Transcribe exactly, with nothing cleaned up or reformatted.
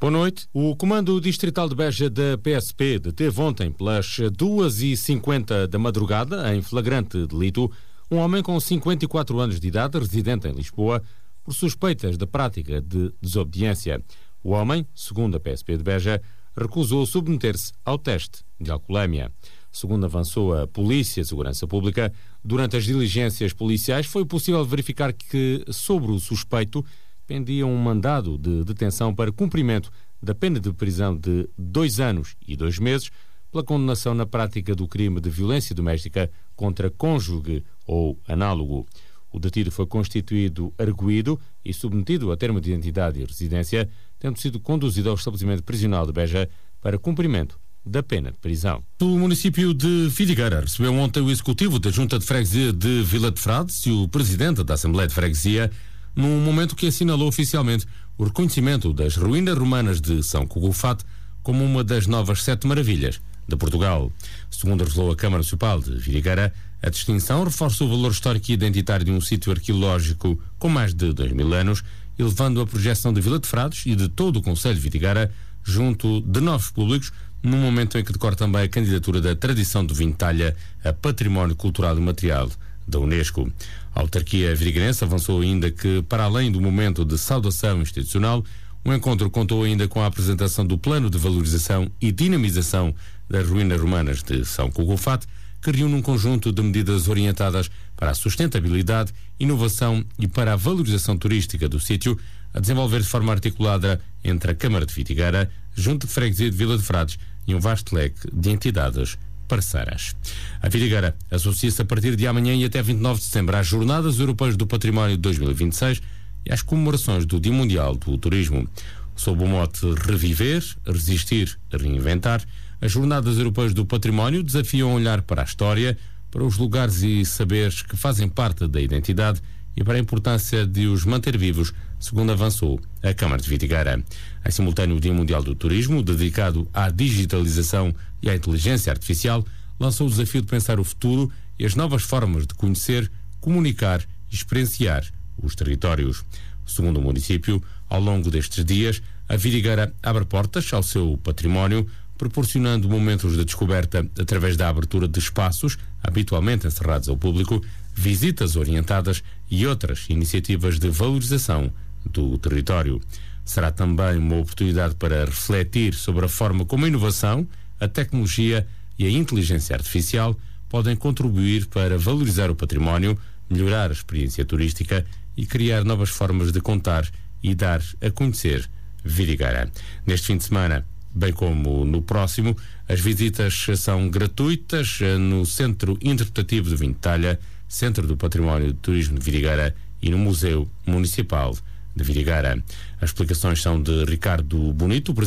Boa noite. O Comando Distrital de Beja da P S P deteve ontem, pelas duas e cinquenta da madrugada, em flagrante delito, um homem com cinquenta e quatro anos de idade, residente em Lisboa, por suspeitas da prática de desobediência. O homem, segundo a P S P de Beja, recusou submeter-se ao teste de alcoolemia. Segundo avançou a Polícia de Segurança Pública, durante as diligências policiais foi possível verificar que, sobre o suspeito, pendia um mandado de detenção para cumprimento da pena de prisão de dois anos e dois meses pela condenação na prática do crime de violência doméstica contra cônjuge ou análogo. O detido foi constituído arguido e submetido a termo de identidade e residência, tendo sido conduzido ao estabelecimento prisional de Beja para cumprimento da pena de prisão. O município de Vidigueira recebeu ontem o executivo da Junta de Freguesia de Vila de Frades e o presidente da Assembleia de Freguesia, num momento que assinalou oficialmente o reconhecimento das ruínas romanas de São Cuculfate como uma das novas sete maravilhas de Portugal. Segundo revelou a Câmara Municipal de Vidigueira, a distinção reforça o valor histórico e identitário de um sítio arqueológico com mais de dois mil anos, elevando a projeção de Vila de Frades e de todo o Concelho de Vidigueira junto de novos públicos, num momento em que decorre também a candidatura da tradição do vinho talha a Património Cultural e Material da Unesco. A autarquia vidigueirense avançou ainda que, para além do momento de saudação institucional, o encontro contou ainda com a apresentação do Plano de Valorização e Dinamização das Ruínas Romanas de São Cuculfate, que reúne um conjunto de medidas orientadas para a sustentabilidade, inovação e para a valorização turística do sítio, a desenvolver de forma articulada entre a Câmara de Vidigueira, Junta de Freguesia de Vila de Frades e um vasto leque de entidades parceiras. A Vidigueira associa-se a partir de amanhã e até vinte e nove de setembro às Jornadas Europeias do Património de dois mil e vinte e seis e às comemorações do Dia Mundial do Turismo. Sob o mote Reviver, Resistir, Reinventar, as Jornadas Europeias do Património desafiam a olhar para a história, para os lugares e saberes que fazem parte da identidade e para a importância de os manter vivos, segundo avançou a Câmara de Vidigueira. Em simultâneo, o Dia Mundial do Turismo, dedicado à digitalização e à inteligência artificial, lançou o desafio de pensar o futuro e as novas formas de conhecer, comunicar e experienciar os territórios. Segundo o município, ao longo destes dias, a Vidigueira abre portas ao seu património, proporcionando momentos de descoberta através da abertura de espaços habitualmente encerrados ao público, visitas orientadas e outras iniciativas de valorização do território. Será também uma oportunidade para refletir sobre a forma como a inovação, a tecnologia e a inteligência artificial podem contribuir para valorizar o património, melhorar a experiência turística e criar novas formas de contar e dar a conhecer Vidigueira. Neste fim de semana, bem como no próximo, as visitas são gratuitas no Centro Interpretativo de Vinho Talha, Centro do Património de Turismo de Vidigueira e no Museu Municipal de Vidigueira. As explicações são de Ricardo Bonito,